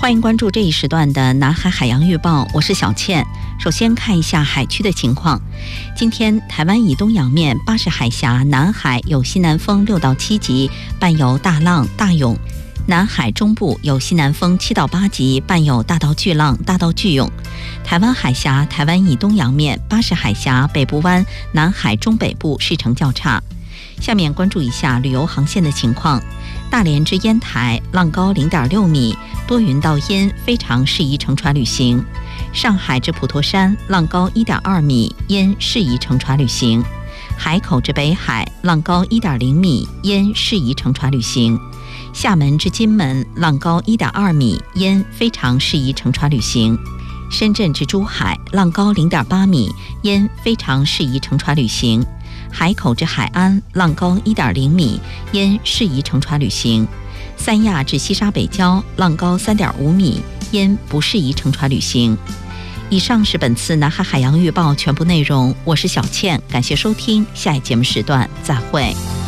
欢迎关注这一时段的南海海洋预报，我是小倩。首先看一下海区的情况。今天台湾以东洋面巴士海峡南海有西南风6到7级，伴有大浪大涌；南海中部有西南风7到8级，伴有大到巨浪大到巨涌。台湾海峡台湾以东洋面巴士海峡北部湾南海中北部水程较差。下面关注一下旅游航线的情况。大连至烟台浪高0.6米，多云到阴，非常适宜乘船旅行。上海至普陀山浪高1.2米，阴适宜乘船旅行。海口至北海浪高1.0米，阴适宜乘船旅行。厦门至金门浪高1.2米，阴非常适宜乘船旅行。深圳至珠海浪高0.8米，阴非常适宜乘船旅行。海口至海安浪高1.0米，因适宜乘船旅行。三亚至西沙北礁浪高3.5米，因不适宜乘船旅行。以上是本次南海海洋预报全部内容，我是小倩，感谢收听，下一节目时段再会。